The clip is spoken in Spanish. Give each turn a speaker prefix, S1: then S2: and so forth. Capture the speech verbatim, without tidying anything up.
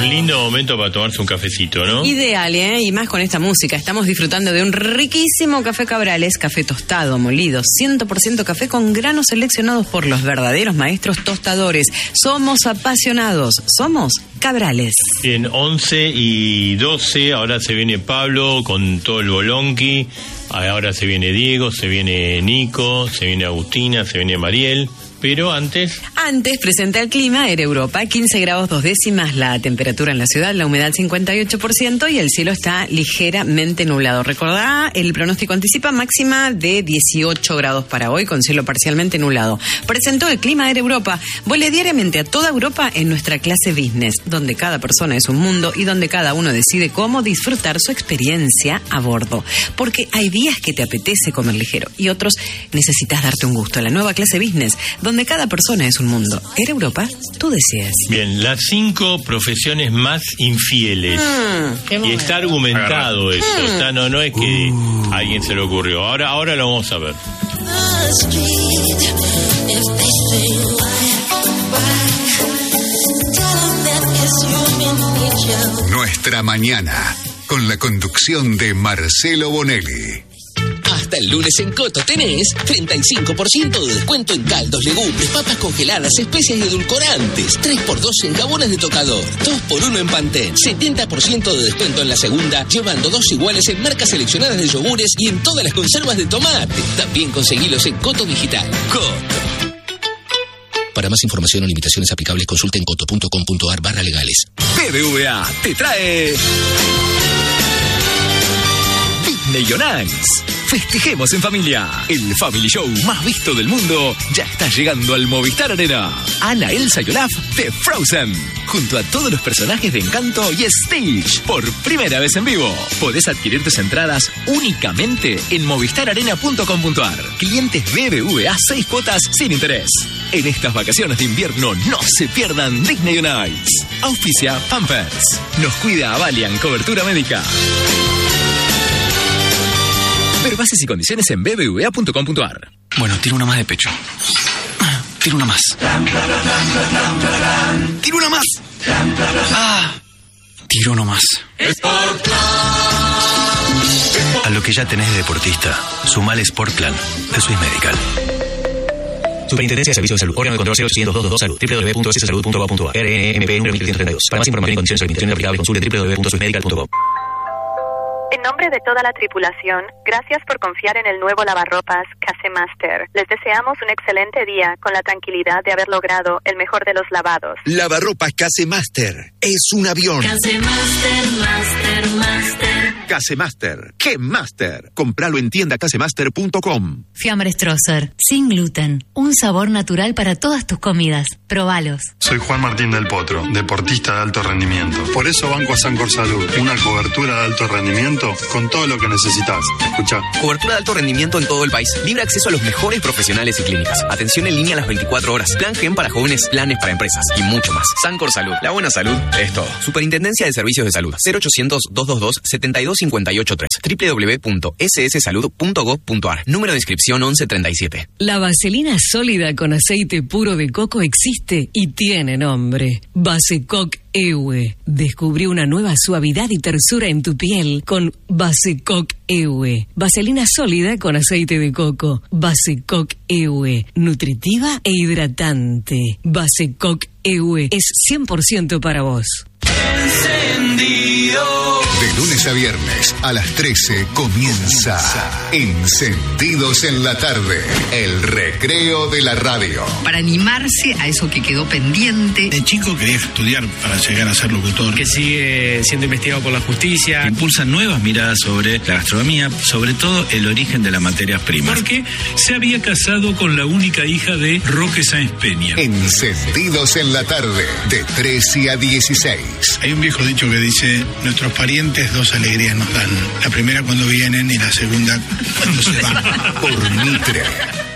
S1: lindo momento para tomarse un cafecito, ¿no?
S2: Ideal, ¿eh? Y más con esta música. Estamos disfrutando de un riquísimo café Cabrales, café tostado, molido, cien por ciento café con granos seleccionados por los verdaderos maestros tostadores. Somos apasionados, somos Cabrales.
S1: Bien, once y doce, ahora se viene Pablo con todo el bolonqui, ahora se viene Diego, se viene Nico, se viene Agustina, se viene Mariel. Pero antes...
S2: Antes, presenta el clima, Air Europa, quince grados dos décimas la temperatura en la ciudad, la humedad cincuenta y ocho por ciento y el cielo está ligeramente nublado. Recordá, el pronóstico anticipa máxima de dieciocho grados para hoy, con cielo parcialmente nublado. Presentó el clima Air Europa. Vuele diariamente a toda Europa en nuestra clase business, donde cada persona es un mundo y donde cada uno decide cómo disfrutar su experiencia a bordo. Porque hay días que te apetece comer ligero y otros necesitas darte un gusto. La nueva clase business, donde cada persona es un mundo. Air Europa, tú decides.
S1: Bien, las cinco profesiones más infieles. Mm, y está argumentado Agarra. eso. Mm. Está, no, no es que uh. a alguien se le ocurrió. Ahora, ahora lo vamos a ver.
S3: Nuestra mañana, con la conducción de Marcelo Bonelli.
S4: Hasta el lunes en Coto tenés treinta y cinco por ciento de descuento en caldos, legumbres, papas congeladas, especias y edulcorantes. tres por dos en jabones de tocador. dos por uno en Pantene. setenta por ciento de descuento en la segunda, llevando dos iguales en marcas seleccionadas de yogures y en todas las conservas de tomate. También conseguilos en Coto Digital. Coto. Para más información o limitaciones aplicables, consulta en coto punto com punto ar barra legales.
S5: B B V A te trae Disney on Ice. Festejemos en familia. El Family Show más visto del mundo ya está llegando al Movistar Arena. Anna, Elsa y Olaf de Frozen, junto a todos los personajes de Encanto y Stitch, por primera vez en vivo. Podés adquirir tus entradas únicamente en movistar arena punto com punto ar. Clientes B B V A, seis cuotas sin interés. En estas vacaciones de invierno no se pierdan Disney on Ice. Auspicia Pampers. Nos cuida Avalian, cobertura médica. Ver bases y condiciones en b b v a punto com punto ar.
S6: Bueno, tiro una más de pecho. Tiro una más. Tiro una más. Ah, tiro uno más. A lo que ya tenés de deportista, sumale Sport Plan de Swiss Medical.
S7: Superintendencia de Servicios de Salud. Órgano de control cero ochocientos dos dos dos Salud. doble u doble u doble u punto s salud punto gov punto a r. R N M P uno mil trescientos treinta y dos. Para más información y condiciones de limitaciones aplicables, consulte doble u doble u doble u punto swiss medical punto com.
S8: En nombre de toda la tripulación, gracias por confiar en el nuevo lavarropas Casemaster. Les deseamos un excelente día con la tranquilidad de haber logrado el mejor de los lavados.
S9: Lavarropas Casemaster es un avión.
S10: Casemaster, Master, Master.
S9: Casemaster, ¡qué Master! Compralo en tienda casemaster punto com.
S11: Fiambre Strosser, sin gluten, un sabor natural para todas tus comidas. Probalos.
S12: Soy Juan Martín del Potro, deportista de alto rendimiento. Por eso banco a Sancor Salud, una cobertura de alto rendimiento con todo lo que necesitas. Escuchá.
S13: Cobertura de alto rendimiento en todo el país. Libre acceso a los mejores profesionales y clínicas. Atención en línea a las veinticuatro horas. Plan Gen para jóvenes, planes para empresas y mucho más. Sancor Salud. La buena salud es todo. Superintendencia de Servicios de Salud. cero ochocientos, doscientos veintidós, setenta y dos cincuenta y ocho tres. doble u doble u doble u punto s s salud punto gov punto ar. Número de inscripción once treinta y siete.
S14: La vaselina sólida con aceite puro de coco existe y tiene nombre. Basecoc E U E. Descubrí una nueva suavidad y tersura en tu piel con Basecoc E U E. Vaselina sólida con aceite de coco. Basecoc E U E. Nutritiva e hidratante. Basecoc E U E es cien por ciento para vos.
S3: Encendido. De lunes a viernes a las trece comienza Encendidos en la tarde, el recreo de la radio.
S15: Para animarse a eso que quedó pendiente.
S16: De chico quería estudiar para llegar a ser locutor.
S17: Que sigue siendo investigado por la justicia.
S16: Impulsa nuevas miradas sobre la gastronomía, sobre todo el origen de las materias primas.
S18: Porque se había casado con la única hija de Roque Sáenz Peña.
S3: Encendidos en la tarde, de trece a dieciséis.
S16: Hay un viejo dicho que dice, nuestros parientes dos alegrías nos dan. La primera cuando vienen y la segunda cuando se van.
S3: Por Mitre.